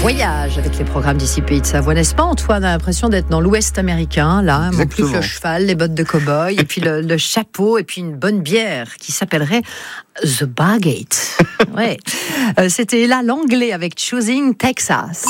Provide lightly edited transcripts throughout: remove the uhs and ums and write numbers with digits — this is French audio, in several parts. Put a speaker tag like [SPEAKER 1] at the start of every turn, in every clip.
[SPEAKER 1] voyage avec les programmes d'ici Pays de Savoie, n'est-ce pas Antoine? On a l'impression d'être dans l'Ouest américain, là, il manque plus que le cheval, les bottes de cow-boy, et puis le chapeau, et puis une bonne bière qui s'appellerait The Bargate. Ouais. C'était là l'anglais avec Choosing Texas.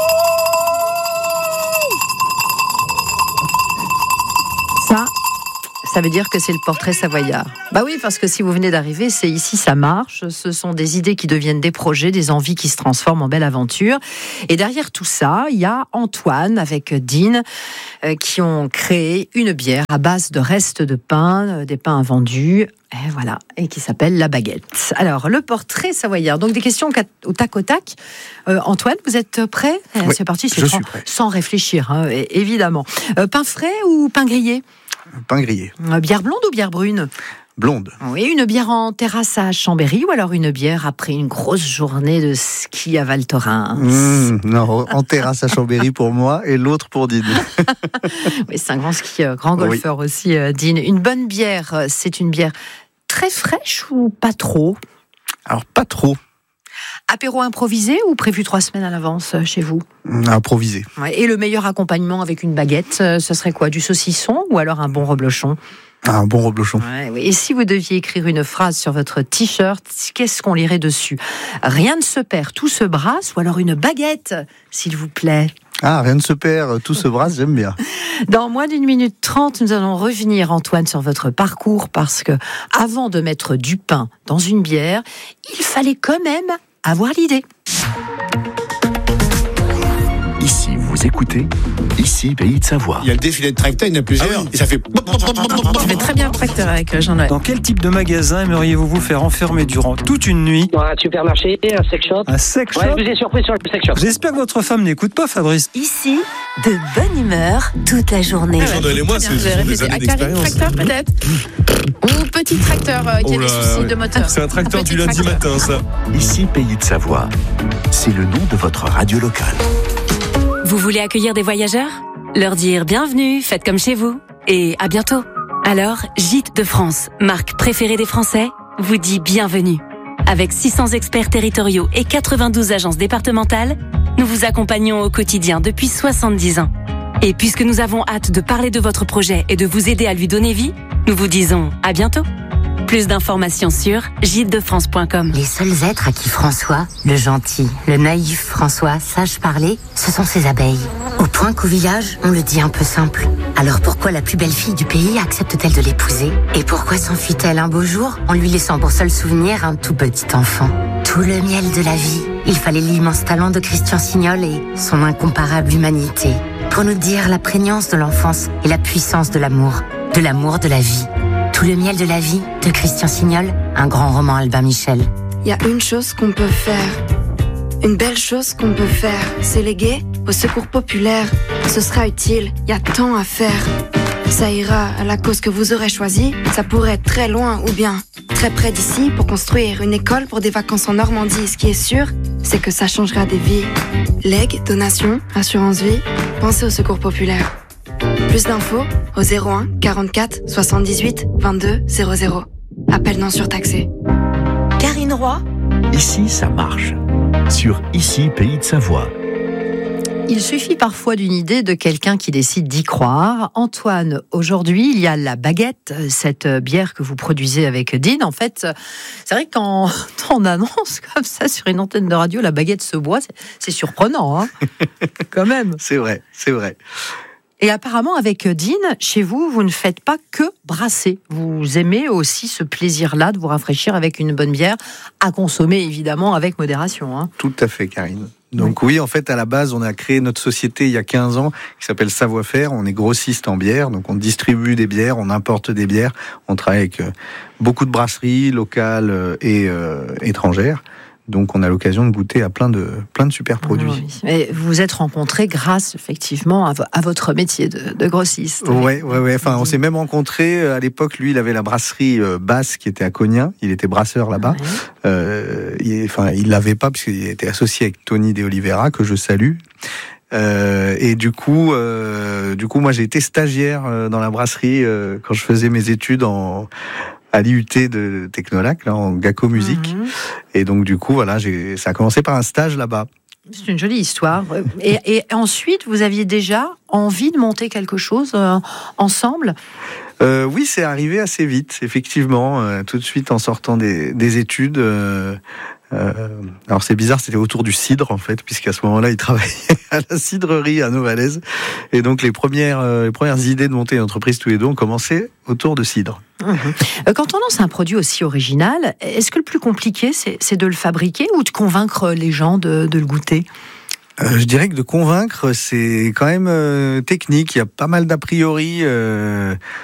[SPEAKER 1] Ça veut dire que c'est le portrait savoyard. Bah oui, parce que si vous venez d'arriver, c'est ici, ça marche. Ce sont des idées qui deviennent des projets, des envies qui se transforment en belle aventure. Et derrière tout ça, il y a Antoine avec Dean qui ont créé une bière à base de restes de pain, des pains invendus. Et voilà, et qui s'appelle La Baguette. Alors, le portrait savoyard. Donc, des questions au tac au tac. Antoine, vous êtes prêt?
[SPEAKER 2] Oui,
[SPEAKER 1] c'est parti,
[SPEAKER 2] je suis prêt.
[SPEAKER 1] Sans réfléchir, hein, évidemment. Pain frais ou pain grillé?
[SPEAKER 2] Pain grillé.
[SPEAKER 1] Bière blonde ou bière brune?
[SPEAKER 2] Blonde.
[SPEAKER 1] Oui, une bière en terrasse à Chambéry ou alors une bière après une grosse journée de ski à Val Thorens?
[SPEAKER 2] Non, en terrasse à Chambéry pour moi et l'autre pour Dean.
[SPEAKER 1] Oui, c'est un grand skieur, grand golfeur aussi, Dean. Une bonne bière, c'est une bière très fraîche ou pas trop?
[SPEAKER 2] Alors, pas trop.
[SPEAKER 1] Apéro improvisé ou prévu 3 semaines à l'avance chez vous?
[SPEAKER 2] Improvisé.
[SPEAKER 1] Ouais, et le meilleur accompagnement avec une baguette, ce serait quoi? Du saucisson ou alors un bon reblochon?
[SPEAKER 2] Un bon reblochon.
[SPEAKER 1] Ouais, oui. Et si vous deviez écrire une phrase sur votre t-shirt, qu'est-ce qu'on lirait dessus? Rien ne se perd, tout se brasse, ou alors une baguette, s'il vous plaît?
[SPEAKER 2] Ah, rien ne se perd, tout se brasse, j'aime bien.
[SPEAKER 1] Dans moins d'1 minute 30, nous allons revenir, Antoine, sur votre parcours, parce que avant de mettre du pain dans une bière, il fallait quand même avoir l'idée.
[SPEAKER 3] Ici, vous écoutez, ici, Pays de Savoie.
[SPEAKER 4] Il y a le défilé de tracteurs, il y en a plusieurs, et ça fait...
[SPEAKER 1] Tu fais très bien le tracteur avec Jean-Noël.
[SPEAKER 5] Dans quel type de magasin aimeriez-vous vous faire enfermer durant toute une nuit?
[SPEAKER 6] Dans un supermarché, un sex shop.
[SPEAKER 5] Un sex shop?
[SPEAKER 6] Ouais, je vous ai surpris sur le sex shop.
[SPEAKER 5] J'espère que votre femme n'écoute pas, Fabrice.
[SPEAKER 7] Ici, de bonne humeur toute la journée.
[SPEAKER 4] Jean-Noël et moi, ce sont des années d'expérience.
[SPEAKER 8] Tracteur peut-être? Ou petit tracteur qui a des soucis de moteur.
[SPEAKER 4] C'est un tracteur du lundi matin, ça.
[SPEAKER 3] Ici, Pays de Savoie. C'est le nom de votre radio locale.
[SPEAKER 7] Vous voulez accueillir des voyageurs? Leur dire bienvenue, faites comme chez vous. Et à bientôt. Alors, Gîtes de France, marque préférée des Français, vous dit bienvenue. Avec 600 experts territoriaux et 92 agences départementales, nous vous accompagnons au quotidien depuis 70 ans. Et puisque nous avons hâte de parler de votre projet et de vous aider à lui donner vie, nous vous disons à bientôt. Plus d'informations sur gîtesdefrance.com.
[SPEAKER 9] Les seuls êtres à qui François, le gentil, le naïf François, sache parler, ce sont ses abeilles. Au point qu'au village, on le dit un peu simple. Alors pourquoi la plus belle fille du pays accepte-t-elle de l'épouser? Et pourquoi s'enfuit-elle un beau jour en lui laissant pour seul souvenir un tout petit enfant? Tout le miel de la vie. Il fallait l'immense talent de Christian Signol et son incomparable humanité pour nous dire la prégnance de l'enfance et la puissance de l'amour de la vie. Tout le miel de la vie de Christian Signol, un grand roman Albin Michel.
[SPEAKER 10] Il y a une chose qu'on peut faire, une belle chose qu'on peut faire, c'est léguer au secours populaire. Ce sera utile, il y a tant à faire. Ça ira à la cause que vous aurez choisie, ça pourrait être très loin ou bien très près d'ici pour construire une école pour des vacances en Normandie. Ce qui est sûr, c'est que ça changera des vies. Legs, donations, assurance vie, pensez au secours populaire. Plus d'infos au 01 44 78 22 00. Appel non surtaxé.
[SPEAKER 7] Karine Roy.
[SPEAKER 3] Ici, ça marche. Sur Ici, Pays de Savoie.
[SPEAKER 1] Il suffit parfois d'une idée de quelqu'un qui décide d'y croire. Antoine, aujourd'hui, il y a La Baguette, cette bière que vous produisez avec Dean. En fait, c'est vrai que quand on annonce comme ça sur une antenne de radio, La Baguette se boit, c'est surprenant, hein. Quand même.
[SPEAKER 2] C'est vrai, c'est vrai.
[SPEAKER 1] Et apparemment, avec Dean, chez vous, vous ne faites pas que brasser. Vous aimez aussi ce plaisir-là de vous rafraîchir avec une bonne bière, à consommer évidemment avec modération, hein.
[SPEAKER 2] Tout à fait, Karine. Donc oui, en fait, à la base, on a créé notre société il y a 15 ans, qui s'appelle Savoir-Faire. On est grossiste en bière, donc on distribue des bières, on importe des bières. On travaille avec beaucoup de brasseries locales et étrangères. Donc on a l'occasion de goûter à plein de super produits.
[SPEAKER 1] Oui. Et vous vous êtes rencontrés grâce effectivement à votre métier de grossiste.
[SPEAKER 2] Ouais. Enfin, on s'est même rencontrés à l'époque. Lui, il avait la brasserie Basse qui était à Cognin. Il était brasseur là-bas. Ouais. Il l'avait pas puisqu'il était associé avec Tony De Oliveira, que je salue. Et du coup, moi j'ai été stagiaire dans la brasserie quand je faisais mes études à l'IUT de Technolac, là, en GACO musique. Et donc, du coup, voilà, ça a commencé par un stage là-bas.
[SPEAKER 1] C'est une jolie histoire. Et ensuite, vous aviez déjà envie de monter quelque chose ensemble ?
[SPEAKER 2] Oui, c'est arrivé assez vite, effectivement, tout de suite en sortant des études. Alors c'est bizarre, c'était autour du cidre en fait, puisqu'à ce moment-là, il travaillait à la cidrerie à Novalaise, et donc les premières idées de monter une entreprise tous les deux ont commencé autour de cidre.
[SPEAKER 1] Quand on lance un produit aussi original, est-ce que le plus compliqué, c'est de le fabriquer ou de convaincre les gens de le goûter ?
[SPEAKER 2] Je dirais que de convaincre, c'est quand même technique. Il y a pas mal d'a priori.